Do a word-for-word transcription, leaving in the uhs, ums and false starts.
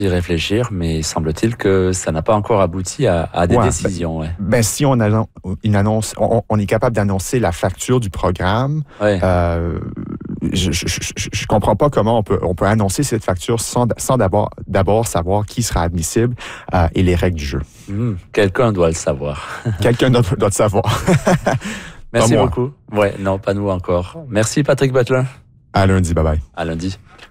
y réfléchir, mais semble-t-il que ça n'a pas encore abouti à, à des ouais, décisions. Ben, ouais. ben si on, annonce, une annonce, on, on est capable d'annoncer la facture du programme, Ouais. euh, je ne comprends pas comment on peut, on peut annoncer cette facture sans, sans d'abord, d'abord savoir qui sera admissible euh, et les règles du jeu. Mmh, quelqu'un doit le savoir. Quelqu'un d'autre doit le savoir. Merci beaucoup. Ouais, non, pas nous encore. Merci Patrick Butler. À lundi, bye bye. À lundi.